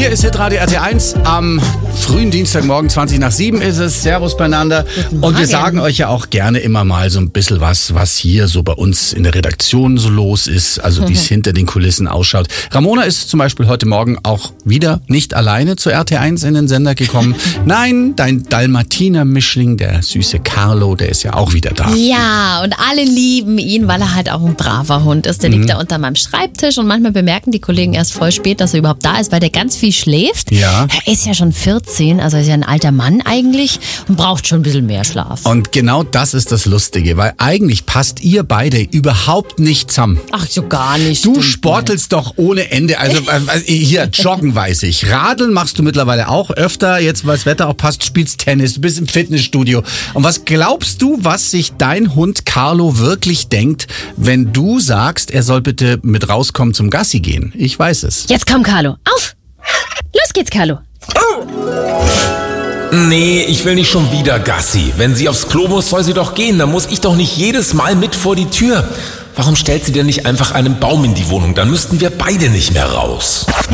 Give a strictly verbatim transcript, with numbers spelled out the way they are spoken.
Hier ist Hitradio R T eins. Am frühen Dienstagmorgen, zwanzig nach sieben ist es. Servus beieinander. Und wir sagen euch ja auch gerne immer mal so ein bisschen was, was hier so bei uns in der Redaktion so los ist. Also wie es hinter den Kulissen ausschaut. Ramona ist zum Beispiel heute Morgen auch wieder nicht alleine zu R T eins in den Sender gekommen. Nein, dein Dalmatiner-Mischling, der süße Carlo, der ist ja auch wieder da. Ja, und alle lieben ihn, weil er halt auch ein braver Hund ist. Der liegt Mhm. da unter meinem Schreibtisch und manchmal bemerken die Kollegen erst voll spät, dass er überhaupt da ist, weil der ganz viel schläft. Ja. Er ist ja schon vierzehn, also ist ja ein alter Mann eigentlich und braucht schon ein bisschen mehr Schlaf. Und genau das ist das Lustige, weil eigentlich passt ihr beide überhaupt nicht zusammen. Ach, so gar nicht. Du stimmt sportelst doch ohne Ende. Also äh, hier, joggen weiß ich. Radeln machst du mittlerweile auch öfter. Jetzt, weil das Wetter auch passt, spielst Tennis, du bist im Fitnessstudio. Und was glaubst du, was sich dein Hund Carlo wirklich denkt, wenn du sagst, er soll bitte mit rauskommen zum Gassi gehen? Ich weiß es. nicht. Jetzt komm, Carlo, auf! Los geht's, Carlo. Nee, ich will nicht schon wieder Gassi. Wenn sie aufs Klo muss, soll sie doch gehen. Dann muss ich doch nicht jedes Mal mit vor die Tür. Warum stellt sie denn nicht einfach einen Baum in die Wohnung? Dann müssten wir beide nicht mehr raus.